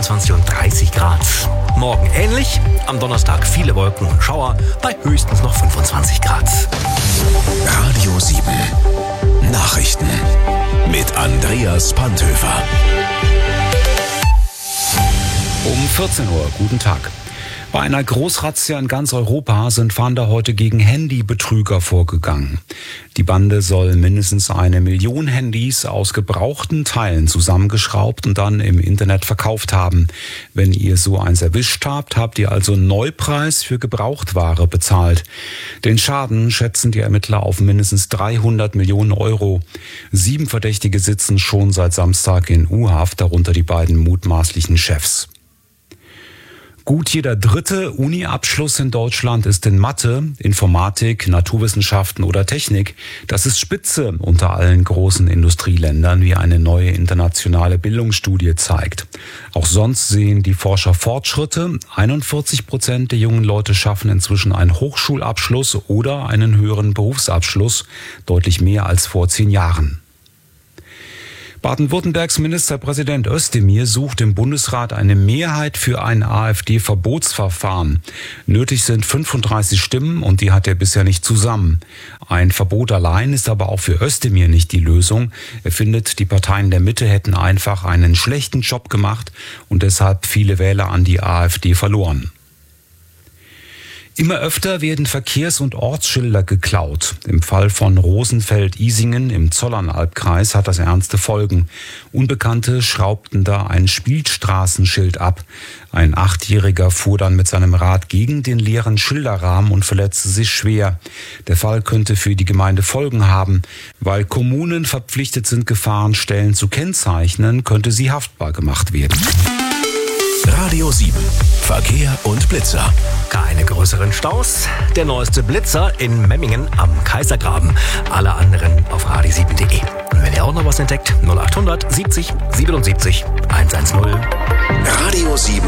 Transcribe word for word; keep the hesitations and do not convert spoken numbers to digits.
vierundzwanzig und dreißig Grad. Morgen ähnlich, am Donnerstag viele Wolken und Schauer bei höchstens noch fünfundzwanzig Grad. Radio sieben Nachrichten mit Andreas Panthöfer. Um vierzehn Uhr, guten Tag. Bei einer Großrazzia in ganz Europa sind Fahnder heute gegen Handybetrüger vorgegangen. Die Bande soll mindestens eine Million Handys aus gebrauchten Teilen zusammengeschraubt und dann im Internet verkauft haben. Wenn ihr so eins erwischt habt, habt ihr also einen Neupreis für Gebrauchtware bezahlt. Den Schaden schätzen die Ermittler auf mindestens dreihundert Millionen Euro. Sieben Verdächtige sitzen schon seit Samstag in U-Haft, darunter die beiden mutmaßlichen Chefs. Gut jeder dritte Uni-Abschluss in Deutschland ist in Mathe, Informatik, Naturwissenschaften oder Technik. Das ist Spitze unter allen großen Industrieländern, wie eine neue internationale Bildungsstudie zeigt. Auch sonst sehen die Forscher Fortschritte. einundvierzig Prozent der jungen Leute schaffen inzwischen einen Hochschulabschluss oder einen höheren Berufsabschluss, deutlich mehr als vor zehn Jahren. Baden-Württembergs Ministerpräsident Özdemir sucht im Bundesrat eine Mehrheit für ein AfD-Verbotsverfahren. Nötig sind fünfunddreißig Stimmen und die hat er bisher nicht zusammen. Ein Verbot allein ist aber auch für Özdemir nicht die Lösung. Er findet, die Parteien der Mitte hätten einfach einen schlechten Job gemacht und deshalb viele Wähler an die AfD verloren. Immer öfter werden Verkehrs- und Ortsschilder geklaut. Im Fall von Rosenfeld-Isingen im Zollernalbkreis hat das ernste Folgen. Unbekannte schraubten da ein Spielstraßenschild ab. Ein Achtjähriger fuhr dann mit seinem Rad gegen den leeren Schilderrahmen und verletzte sich schwer. Der Fall könnte für die Gemeinde Folgen haben. Weil Kommunen verpflichtet sind, Gefahrenstellen zu kennzeichnen, könnte sie haftbar gemacht werden. Radio sieben Verkehr und Blitzer. Keine größeren Staus. Der neueste Blitzer in Memmingen am Kaisergraben. Alle anderen auf radio sieben punkt de. Und wenn ihr auch noch was entdeckt, null achthundert siebzig siebenundsiebzig hundertzehn. Radio sieben